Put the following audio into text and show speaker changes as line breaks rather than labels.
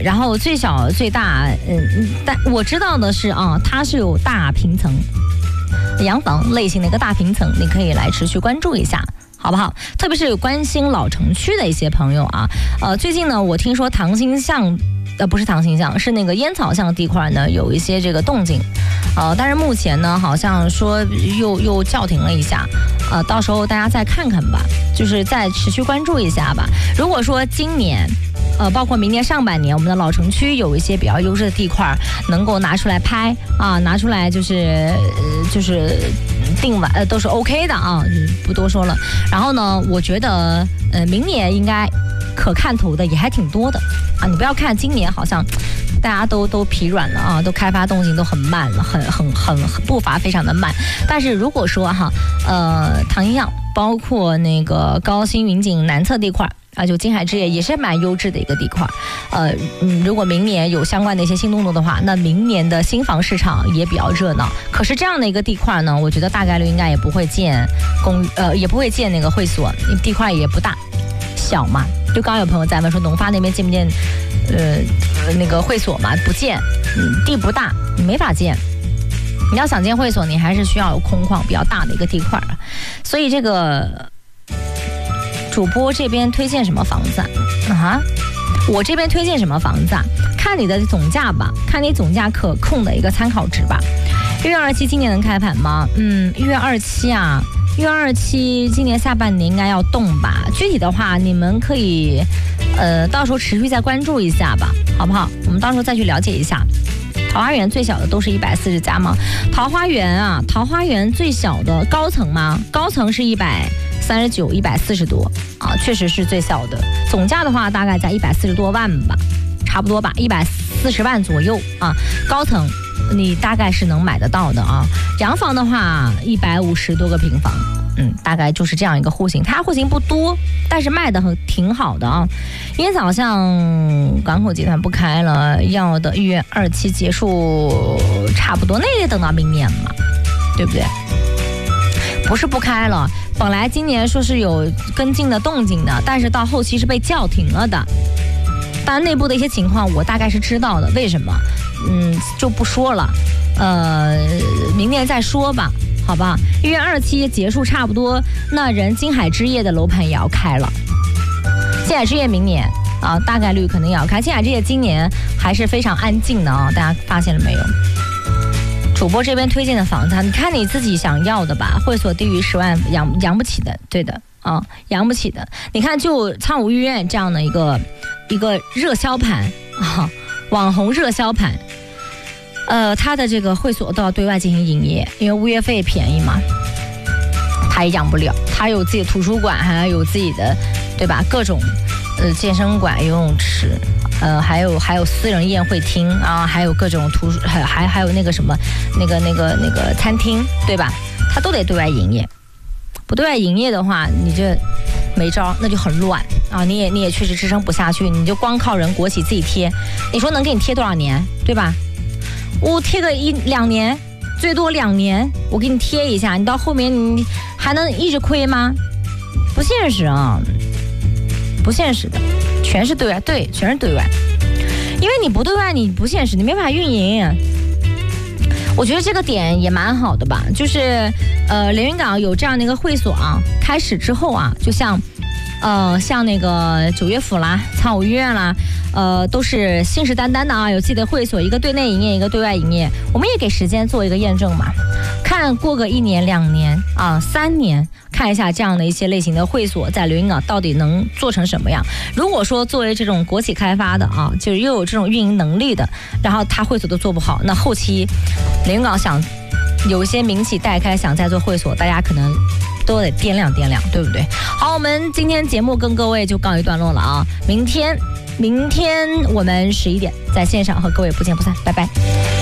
然后最小最大，但我知道的是啊，它是有大平层洋房类型的一个大平层，你可以来持续关注一下。好不好？特别是有关心老城区的一些朋友啊，最近呢，我听说唐兴巷，不是唐兴巷，是那个烟草巷地块呢，有一些这个动静，但是目前呢，好像说又叫停了一下，到时候大家再看看吧，就是再持续关注一下吧。如果说今年，包括明年上半年，我们的老城区有一些比较优质的地块，能够拿出来拍啊，拿出来就是定完都是 OK 的啊，不多说了。然后呢，我觉得明年应该可看头的也还挺多的啊。你不要看今年好像大家都疲软了啊，都开发动静都很慢了，很步伐非常的慢。但是如果说哈，唐兴巷包括那个高新云锦南侧地块。就金海之夜也是蛮优质的一个地块，如果明年有相关的一些新动作的话，那明年的新房市场也比较热闹。可是这样的一个地块呢，我觉得大概率应该也不会建也不会建那个会所，地块也不大，小嘛。就刚刚有朋友在问说，农发那边建不建那个会所嘛？不建，地不大，你没法建。你要想建会所，你还是需要有空旷比较大的一个地块，所以这个。主播这边推荐什么房子啊？我这边推荐什么房子啊？看你的总价吧，看你总价可控的一个参考值吧。1月27今年能开盘吗？1月27啊，1月27今年下半年应该要动吧。具体的话，你们可以到时候持续再关注一下吧，好不好？我们到时候再去了解一下。桃花源最小的都是140家吗？桃花源最小的高层吗？高层是139、140多啊，确实是最小的。总价的话大概在140多万吧，差不多吧，140万左右啊。高层你大概是能买得到的啊。洋房的话150多个平方，大概就是这样一个户型。它户型不多，但是卖的挺好的啊。烟草巷港口集团不开了，要的1月27结束，差不多那也等到明年嘛，对不对？不是不开了，本来今年说是有跟进的动静的，但是到后期是被叫停了的。但内部的一些情况我大概是知道的，为什么？就不说了，明年再说吧，好吧？1月27结束差不多，那金海之夜的楼盘也要开了。金海之夜明年啊，大概率可能也要开。金海之夜今年还是非常安静的啊，大家发现了没有？主播这边推荐的房子，你看你自己想要的吧。会所低于10万养不起的，对的啊，养不起的。你看就苍梧御苑这样的一个热销盘啊，网红热销盘，它的这个会所都要对外进行营业，因为物业费便宜嘛，它也养不了。它有自己的图书馆，还有自己的，对吧？各种健身馆、游泳池。还有私人宴会厅啊，还有各种还有那个什么那个餐厅，对吧？它都得对外营业，不对外营业的话，你这没招，那就很乱啊！你也确实支撑不下去，你就光靠人国企自己贴，你说能给你贴多少年，对吧？我贴个1-2年，最多2年，我给你贴一下，你到后面你还能一直亏吗？不现实啊，不现实的。全是对外，对，全是对外，因为你不对外，你不现实，你没法运营。我觉得这个点也蛮好的吧，就是连云港有这样的一个会所啊，开始之后啊，就像那个9月府啦、苍梧御苑啦，都是信誓旦旦的啊，有自己的会所，一个对内营业，一个对外营业。我们也给时间做一个验证嘛，看过个1年、2年啊、3年，看一下这样的一些类型的会所在连云港到底能做成什么样。如果说作为这种国企开发的啊，就是又有这种运营能力的，然后他会所都做不好，那后期连云港想有一些民企代开想再做会所，大家可能都得掂量掂量，对不对？好，我们今天节目跟各位就告一段落了啊，明天我们11点在线上和各位不见不散，拜拜。